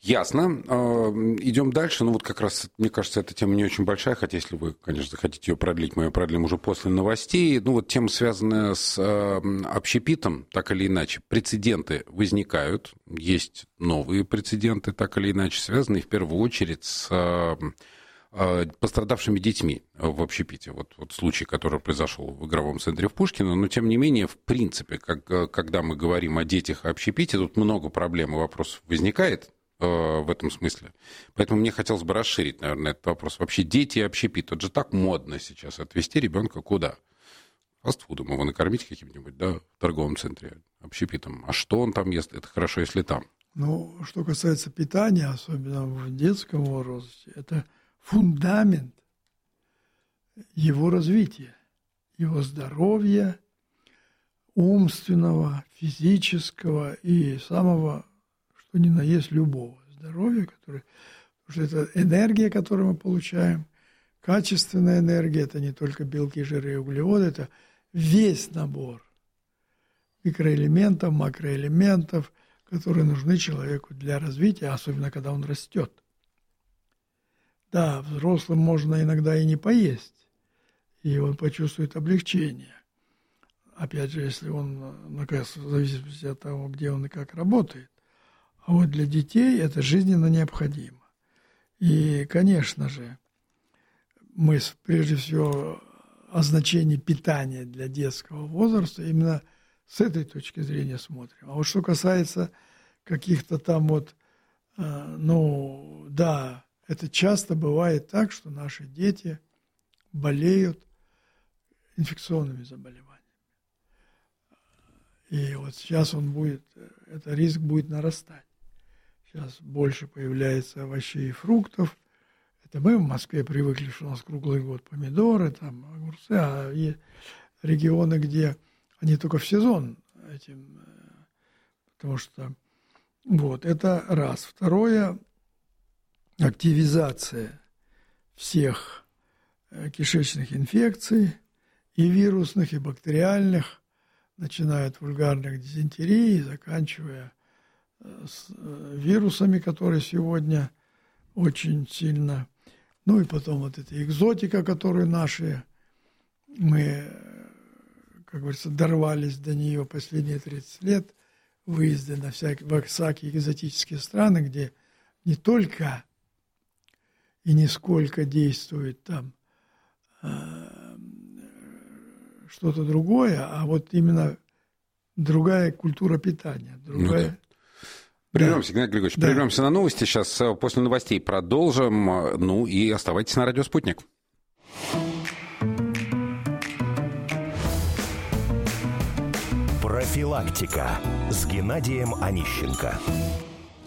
Ясно. Идем дальше. Ну вот как раз, мне кажется, эта тема не очень большая, хотя если вы, конечно, захотите ее продлить, мы ее продлим уже после новостей. Ну вот тема, связанная с общепитом, так или иначе. Прецеденты возникают, есть новые прецеденты, так или иначе, связанные в первую очередь с пострадавшими детьми в общепите. Вот случай, который произошел в игровом центре в Пушкино, но тем не менее, в принципе, когда мы говорим о детях и общепите, тут много проблем и вопросов возникает в этом смысле. Поэтому мне хотелось бы расширить, наверное, этот вопрос. Вообще дети и общепит, это же так модно сейчас, отвезти ребенка куда? Фастфудом его накормить каким-нибудь, да, в торговом центре, общепитом. А что он там ест? Это хорошо, если там. Ну, что касается питания, особенно в детском возрасте, это фундамент его развития, его здоровья, умственного, физического и самого, что ни на есть, любого здоровья, потому что это энергия, которую мы получаем, качественная энергия, это не только белки, жиры и углеводы, это весь набор микроэлементов, макроэлементов, которые нужны человеку для развития, особенно когда он растет. Да, взрослым можно иногда и не поесть, и он почувствует облегчение. Опять же, если он, в зависимости от того, где он и как работает. А вот для детей это жизненно необходимо. И, конечно же, мы прежде всего о значении питания для детского возраста именно с этой точки зрения смотрим. А вот что касается каких-то там вот, ну, да, это часто бывает так, что наши дети болеют инфекционными заболеваниями. И вот сейчас этот риск будет нарастать. Сейчас больше появляется овощей и фруктов. Это мы в Москве привыкли, что у нас круглый год помидоры, там, огурцы, а есть регионы, где они только в сезон этим, потому что вот, это раз. Второе, активизация всех кишечных инфекций, и вирусных, и бактериальных, начиная от вульгарных дизентерий, заканчивая вирусами, которые сегодня очень сильно... Ну и потом вот эта экзотика, которую мы, как говорится, дорвались до нее последние 30 лет, выезды на всякие экзотические страны, где не только и не сколько действует там что-то другое, а вот именно другая культура питания, другая... Ну, да. Прервемся, Геннадий Григорьевич, прервемся на новости. Сейчас после новостей продолжим. Ну и оставайтесь на «Радио Спутник». Профилактика с Геннадием Онищенко.